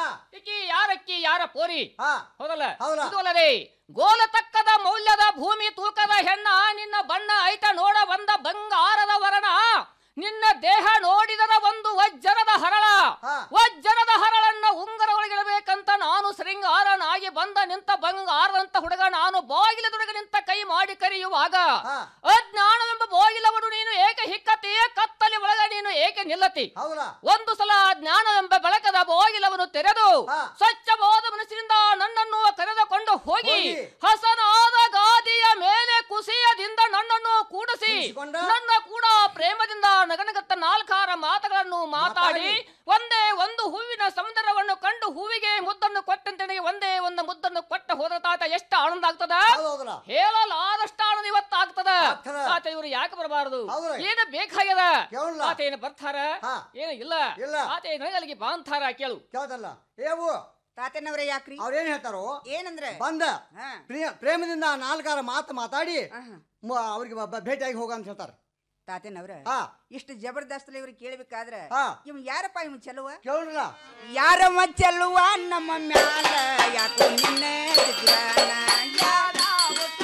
ಇಕಿ ಯಾರಕ್ಕಿ ಯಾರ ಪೋರಿ ಹೌದಲ್ಲ ಹೌದಲ್ಲ. ಇದು ಅಲ್ಲದೆ ಗೋಲ ತಕ್ಕದ ಮೌಲ್ಯದ ಭೂಮಿ ತೂಕದ ಹೆಣ್ಣ ನಿನ್ನ ಬಣ್ಣ ಐತ ನೋಡ ಬಂದ ಬಂಗಾರದ ವರ್ಣ ನಿನ್ನ ದೇಹ ನೋಡಿದರ ಒಂದು ವಜ್ರದ ಹರಳ ವಜ್ರದ ಹರಳನ್ನ ಉಂಗರೊಳಗಿಡಬೇಕಂತ ನಾನು ಶೃಂಗಾರನಾಗಿ ಬಂದ ನಿಂತ ಬಂಗಾರದಂತ ಹುಡುಗ ನಾನು ಬಾಗಿಲದೊಳಗೆ ನಿಂತ ಕೈ ಮಾಡಿ ಕರೆಯುವಾಗ ಅಜ್ಞಾನವೆಂಬ ಬಾಗಿಲವನು ನೀನು ಏಕೆ ಹಿಕ್ಕತಿ ಕತ್ತಲಿ ಒಳಗ ನೀನು ಏಕೆ ನಿಲ್ಲತಿ ಒಂದು ಸಲ ಜ್ಞಾನವೆಂಬ ಬೆಳಕದ ಬಾಗಿಲವನು ತೆರೆದು ಸ್ವಚ್ಛವಾದ ಮನಸ್ಸಿನಿಂದ ನನ್ನನ್ನು ಕರೆದುಕೊಂಡು ಹೋಗಿ ಹಸನಾದ ಗಾದಿಯ ಮೇಲೆ ಕುಸಿಯದಿಂದ ನನ್ನನ್ನು ಕೂಡಿಸಿ ನನ್ನ ಕೂಡ ಪ್ರೇಮದಿಂದ ನಗನಗತ್ತ ನಾಲ್ಕಾರ ಮಾತುಗಳನ್ನು ಮಾತಾಡಿ ಒಂದೇ ಒಂದು ಹೂವಿನ ಸೌಂದರ್ಯವನ್ನು ಕಂಡು ಹೂವಿಗೆ ಮುದ್ದನ್ನು ಕೊಟ್ಟಂತೆ ಒಂದೇ ಒಂದು ಮುದ್ದನ್ನು ಕೊಟ್ಟ ಹೋದ ತಾತ ಎಷ್ಟು ಆನಂದ ಆಗ್ತದ ಹೇಳಲಾದಷ್ಟು ಆನಂದ ಇವತ್ತು ಆಗ್ತದ ತಾತ ಇವರು ಯಾಕೆ ಬರಬಾರದು ಏನು ಬೇಕಾಗ್ಯದ ತಾತ ಏನು ಬರ್ತಾರ ಏನು ಇಲ್ಲ ತಾತ ನನಗಲ್ಲಿಗೆ ಬಾಂತಾರ ಕೇಳು ತಾತನವರೇ ಯಾಕ್ರಿ ಅವ್ರೇನ್ ಹೇಳ್ತಾರೋ ಏನಂದ್ರೆ ಬಂದ ಪ್ರೇಮದಿಂದ ನಾಲ್ಕಾರ ಮಾತು ಮಾತಾಡಿ ಅವ್ರಿಗೆ ಭೇಟಿಯಾಗಿ ಹೋಗ ಅಂತ ಹೇಳ್ತಾರ ತಾತನವ್ರ ಇಷ್ಟು ಜಬರ್ದಸ್ತ್ ಇವ್ರಿಗೆ ಕೇಳಬೇಕಾದ್ರೆ ಇವ್ ಯಾರಪ್ಪ ಇವ್ ಚೆಲುವ ಕೇಳ್ರಲ್ಲ ಯಾರಮ್ಮ ಚೆಲುವ ನಮ್ಮ ಮ್ಯಾಲ ಯಾಕೋ ನಿನ್ನೆ